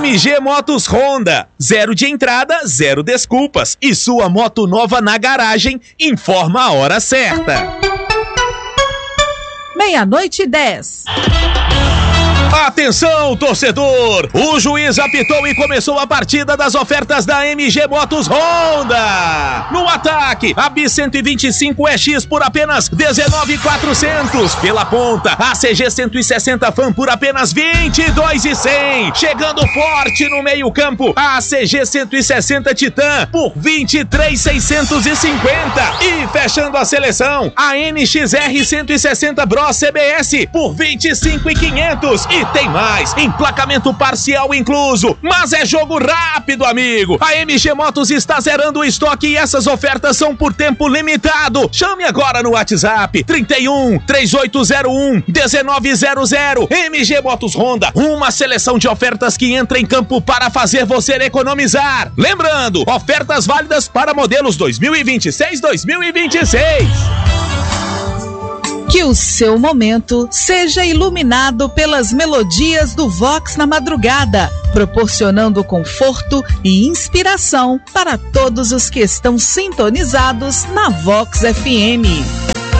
MG Motos Honda, 0 de entrada, 0 desculpas. E sua moto nova na garagem, informa a hora certa. 00:10. Atenção, torcedor! O juiz apitou e começou a partida das ofertas da MG Motos Honda. No ataque, a Bis 125 EX por apenas R$19.400. Pela ponta, a CG 160 Fan por apenas R$22.100. Chegando forte no meio campo, a CG 160 Titan por R$23.650. E fechando a seleção, a NXR 160 Bros CBS por R$25.500. E tem mais, emplacamento parcial incluso, mas é jogo rápido, amigo. A MG Motos está zerando o estoque e essas ofertas são por tempo limitado. Chame agora no WhatsApp 31 3801 1900. MG Motos Honda, uma seleção de ofertas que entra em campo para fazer você economizar. Lembrando, ofertas válidas para modelos 2026-2026. Que o seu momento seja iluminado pelas melodias do Vox na madrugada, proporcionando conforto e inspiração para todos os que estão sintonizados na Vox FM.